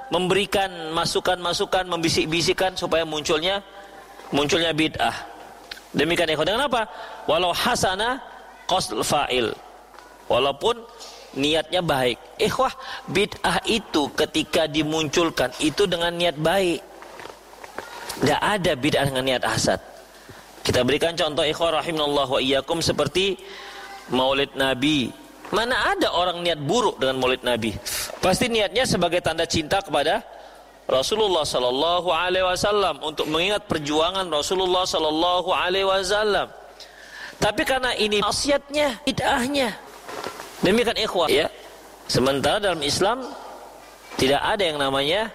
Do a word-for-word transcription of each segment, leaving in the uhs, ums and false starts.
memberikan masukan-masukan, membisik-bisikan supaya munculnya munculnya bid'ah. Demikian ikhwan. Dengan apa? Walau hasana qasdul fa'il. Walaupun niatnya baik. Ikhwah, bid'ah itu ketika dimunculkan itu dengan niat baik. Tidak ada bid'ah dengan niat hasad. Kita berikan contoh ikhwah rahimanallah wa iyyakum seperti Maulid Nabi. Mana ada orang niat buruk dengan Maulid Nabi? Pasti niatnya sebagai tanda cinta kepada Rasulullah sallallahu alaihi wasallam, untuk mengingat perjuangan Rasulullah sallallahu alaihi wasallam. Tapi karena ini maksiatnya, bid'ahnya. Demikian ikhwah ya. Sementara dalam Islam tidak ada yang namanya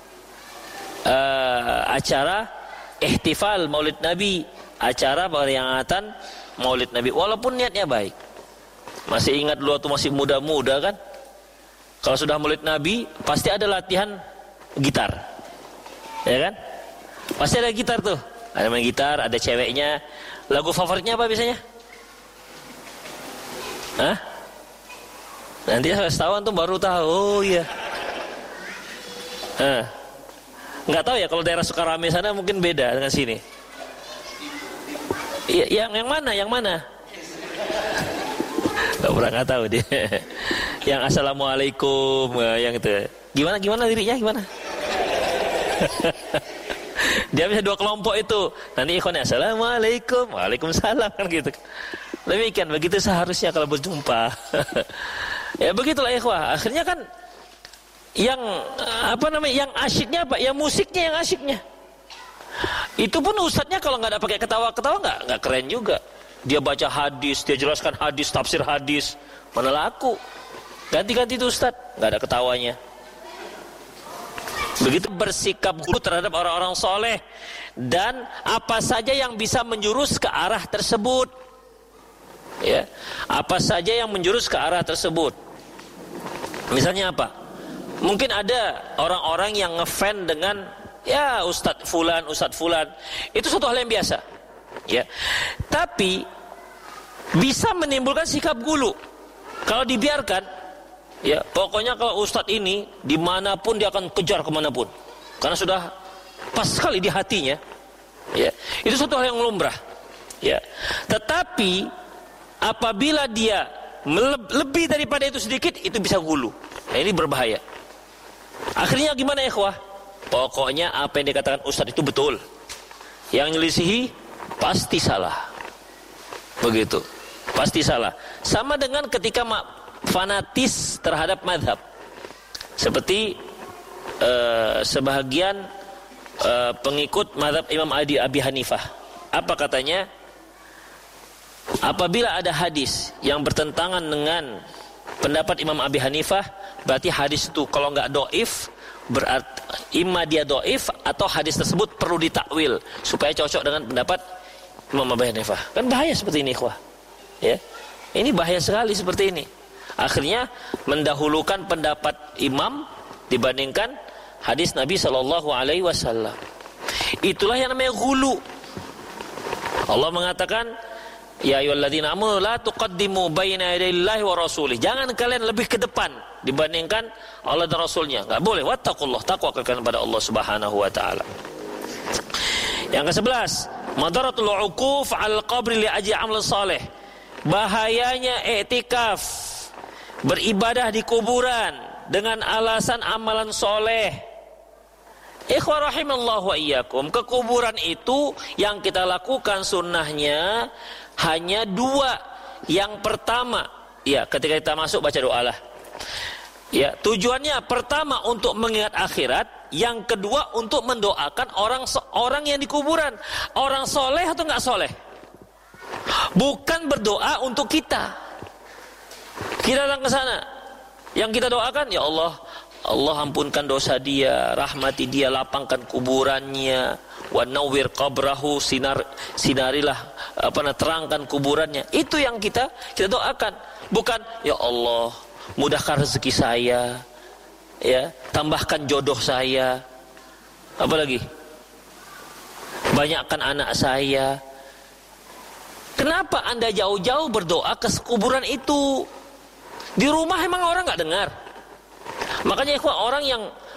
uh, acara ihtifal Maulid Nabi, acara peringatan Maulid Nabi, walaupun niatnya baik. Masih ingat dulu waktu masih muda-muda kan? Kalau sudah Maulid Nabi pasti ada latihan gitar, ya kan? Pasti ada gitar tuh, ada main gitar, ada ceweknya. Lagu favoritnya apa biasanya? Hah? Nanti setahun tuh baru tahu. Oh iya. Hah. Nggak tahu ya, kalau daerah Sukarame sana mungkin beda dengan sini. Iya, yang yang mana? Yang mana? Gak pernah, nggak tahu dia. Yang assalamualaikum, yang itu. Gimana gimana liriknya gimana? Dia bisa dua kelompok itu. Nanti ikhwannya assalamualaikum, waalaikumsalam kan gitu. Demikian, begitu seharusnya kalau berjumpa. Ya begitulah ikhwah. Akhirnya kan yang apa namanya? Yang asyiknya apa? Yang musiknya yang asyiknya. Itu pun ustadznya kalau nggak ada pakai ketawa-ketawa nggak nggak keren juga. Dia baca hadis, dia jelaskan hadis, tafsir hadis, mana laku. Ganti-ganti itu ustadz, nggak ada ketawanya. Begitu bersikap guru terhadap orang-orang soleh, dan apa saja yang bisa menjurus ke arah tersebut, ya, apa saja yang menjurus ke arah tersebut. Misalnya apa? Mungkin ada orang-orang yang ngefan dengan ya ustadz fulan, ustadz fulan, itu suatu hal yang biasa, ya. Tapi bisa menimbulkan sikap gulu kalau dibiarkan. Ya, pokoknya kalau ustadz ini dimanapun dia akan kejar kemanapun, karena sudah pas sekali di hatinya. Ya, itu suatu hal yang lumrah. Ya, tetapi apabila dia lebih daripada itu sedikit, itu bisa gulu. Nah, ini berbahaya. Akhirnya gimana ya, ikhwah? Pokoknya apa yang dikatakan ustadz itu betul. Yang nyelisihi pasti salah. Begitu, pasti salah. Sama dengan ketika fanatis terhadap madhab, seperti uh, sebahagian uh, pengikut madhab Imam Adi Abi Hanifah. Apa katanya? Apabila ada hadis yang bertentangan dengan pendapat Imam Abi Hanifah, berarti hadis itu kalau nggak doif, berarti imma dia doif atau hadis tersebut perlu ditakwil supaya cocok dengan pendapat Imam Abi Hanifah. Kan bahaya seperti ini, ikhwah. Ya, ini bahaya sekali seperti ini. Akhirnya mendahulukan pendapat imam dibandingkan hadis Nabi Shallallahu Alaihi Wasallam. Itulah yang namanya ghulu. Allah mengatakan, ya ayyuhalladzina amanu la tuqaddimu baina yadayillahi wa rasulih. Jangan kalian lebih ke depan dibandingkan Allah dan Rasulnya. Enggak boleh. Wattaqullah, takwa kalian pada Allah Subhanahu wa taala. Yang kesebelas, madaratul uquf al qabri li ajli amal saleh. Bahayanya i'tikaf, beribadah di kuburan dengan alasan amalan soleh. Ikhwah rahimallahu wa iyyakum, ke kuburan itu yang kita lakukan sunnahnya hanya dua. Yang pertama, ya ketika kita masuk baca doa lah. Ya, tujuannya pertama untuk mengingat akhirat, yang kedua untuk mendoakan orang orang yang di kuburan. Orang soleh atau enggak soleh? Bukan berdoa untuk kita. Kita datang ke sana, yang kita doakan, ya Allah, Allah ampunkan dosa dia, rahmati dia, lapangkan kuburannya, wa nawwir qabrahu, sinar sinarilah apa namanya, terangkan kuburannya. Itu yang kita kita doakan. Bukan ya Allah, mudahkan rezeki saya, ya, tambahkan jodoh saya, apalagi banyakkan anak saya. Kenapa Anda jauh-jauh berdoa ke kuburan itu? Di rumah emang orang nggak dengar. Makanya ikhwah, orang yang